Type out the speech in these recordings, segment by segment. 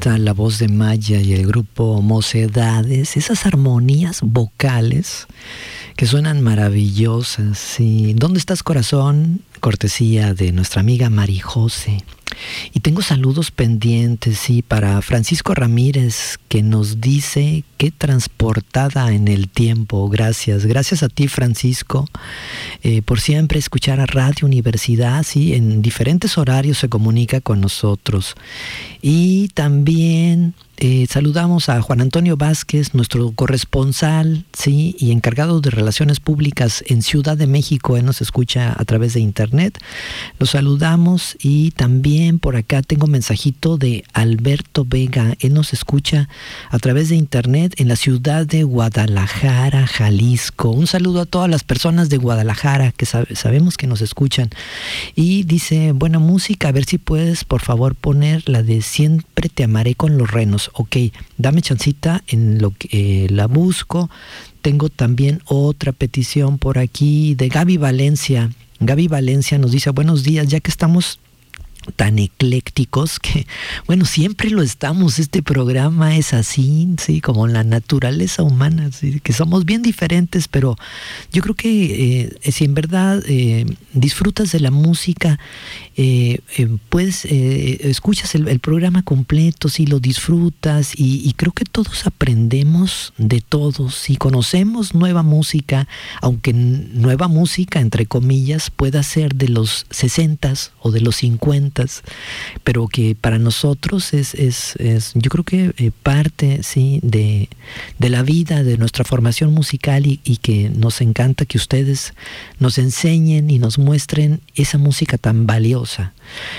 canta la voz de Maya y el grupo Mocedades, esas armonías vocales que suenan maravillosas. Sí. ¿Dónde estás, corazón? Cortesía de nuestra amiga Mari José. Y tengo saludos pendientes, sí, para Francisco Ramírez, que nos dice qué transportada en el tiempo. Gracias a ti, Francisco, por siempre escuchar a Radio Universidad, sí, en diferentes horarios se comunica con nosotros. Y también saludamos a Juan Antonio Vázquez, nuestro corresponsal, sí, y encargado de Relaciones Públicas en Ciudad de México. Él nos escucha a través de internet. Lo saludamos. Y también por acá tengo un mensajito de Alberto Vega. Él nos escucha a través de internet en la ciudad de Guadalajara, Jalisco. Un saludo a todas las personas de Guadalajara que sabemos que nos escuchan. Y dice, buena música, a ver si puedes por favor poner la de Siempre te amaré con los Renos. Ok, dame chancita en lo que la busco. Tengo también otra petición por aquí de Gaby Valencia. Gaby Valencia nos dice, buenos días, ya que estamos tan eclécticos, que bueno, siempre lo estamos, este programa es así, sí, como la naturaleza humana, ¿sí? Que somos bien diferentes, pero yo creo que si en verdad disfrutas de la música, pues escuchas el programa completo, sí, lo disfrutas, y creo que todos aprendemos de todos, si conocemos nueva música, aunque nueva música entre comillas pueda ser de los 60s o de los 50s, pero que para nosotros es yo creo que parte, sí, de la vida, de nuestra formación musical, y que nos encanta que ustedes nos enseñen y nos muestren esa música tan valiosa.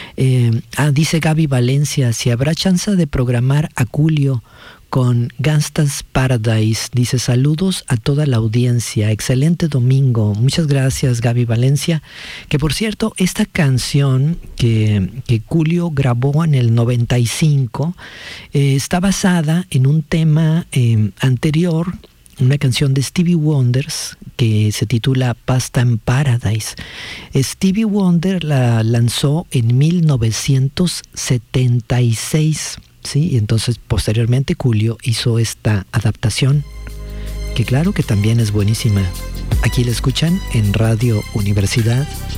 Dice Gaby Valencia, si habrá chance de programar a Julio con Gangsta's Paradise. Dice, saludos a toda la audiencia, excelente domingo. Muchas gracias, Gaby Valencia, que por cierto, esta canción que Julio grabó en el 95 está basada en un tema anterior, una canción de Stevie Wonder que se titula Pastime Paradise. Stevie Wonder la lanzó en 1976. Sí, y entonces posteriormente Julio hizo esta adaptación, que claro que también es buenísima. Aquí la escuchan en Radio Universidad